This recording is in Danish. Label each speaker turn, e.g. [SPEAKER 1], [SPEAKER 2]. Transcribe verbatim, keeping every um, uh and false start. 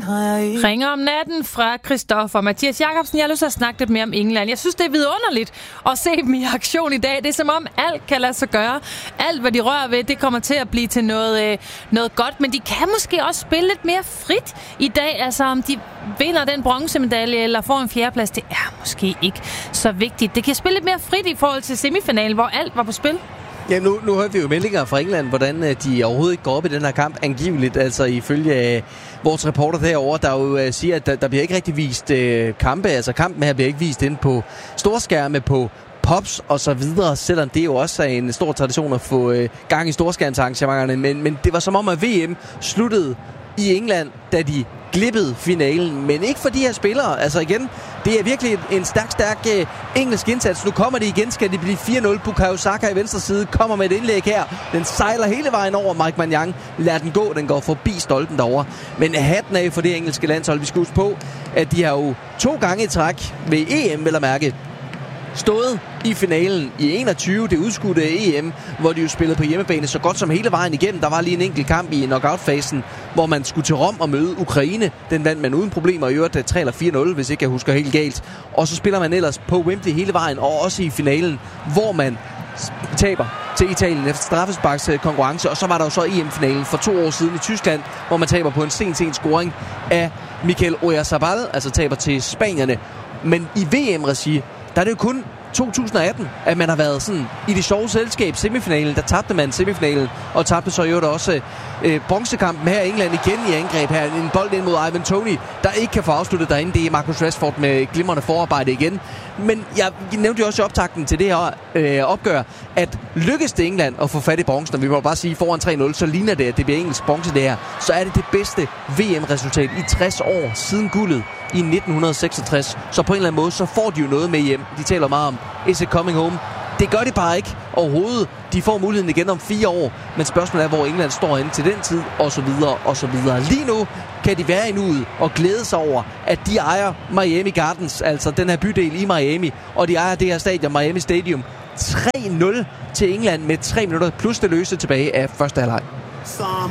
[SPEAKER 1] Ringer om natten fra Christoffer. Mathias Jakobsen, jeg har lyst til at snakke lidt mere om England. Jeg synes, det er vidunderligt at se dem i aktion i dag. Det er som om alt kan lade sig gøre. Alt, hvad de rører ved, det kommer til at blive til noget, øh, noget godt. Men de kan måske også spille lidt mere frit i dag. Altså, om de vinder den bronzemedalje eller får en fjerdeplads, det er måske ikke så vigtigt. Det kan spille lidt mere frit i forhold til semifinalen, hvor alt var på spil.
[SPEAKER 2] Ja, nu, nu hørte vi jo meldinger fra England, hvordan de overhovedet ikke går op i den her kamp, angiveligt, altså ifølge uh, vores reporter derovre, der jo uh, siger, at der, der bliver ikke rigtig vist uh, kampe, altså kampen her bliver ikke vist inde på storskærme, på pops og så videre, selvom det jo også er en stor tradition at få uh, gang i storskærmsarrangementerne, men, men det var som om, at V M sluttede i England, da de glippede finalen, men ikke for de her spillere. Altså igen, det er virkelig en stærk, stærk uh, engelsk indsats. Nu kommer det igen, skal det blive fire nul. Bukayo Saka i venstre side kommer med et indlæg her. Den sejler hele vejen over. Mike Maignan lader den gå. Den går forbi stolpen derovre. Men hatten af for det engelske landshold. Vi skal huske på, at de har jo to gange i træk ved E M, vil jeg mærke, stået i finalen i enogtyve, det udskudte E M, hvor de jo spillede på hjemmebane så godt som hele vejen igennem. Der var lige en enkelt kamp i knockout-fasen, hvor man skulle til Rom og møde Ukraine. Den vandt man uden problemer, i øvrigt tre eller fire nul, hvis ikke jeg husker helt galt. Og så spiller man ellers på Wembley hele vejen, og også i finalen, hvor man taber til Italien efter straffesparks konkurrence. Og så var der jo så E M-finalen for to år siden i Tyskland, hvor man taber på en sen-sen scoring af Mikel Oyarzabal, altså taber til spanierne. Men i V M-regi, der er det jo kun to tusind og atten, at man har været sådan i det sjove selskab. Semifinalen, der tabte man semifinalen, og tabte så jo også øh, bronzekampen her i England igen i angreb her. En bold ind mod Ivan Toney, der ikke kan få afsluttet derinde. Det er Marcus Rashford med glimrende forarbejde igen. Men jeg nævnte jo også i optakten til det her øh, opgør, at lykkes det England at få fat i bronzen, og vi må bare sige foran tre nul, så ligner det, at det bliver engelsk bronze det her. Så er det det bedste V M-resultat i tres år siden guldet i nitten seksogtres. Så på en eller anden måde, så får de jo noget med hjem. De taler meget om, is it coming home? Det gør de bare ikke overhovedet. De får muligheden igen om fire år. Men spørgsmålet er, hvor England står inde til den tid, og så videre, og så videre. Lige nu kan de være i nuet og glæde sig over, at de ejer Miami Gardens, altså den her bydel i Miami, og de ejer det her stadion, Miami Stadium. tre nul til England med tre minutter plus det løse tilbage af første halvleg.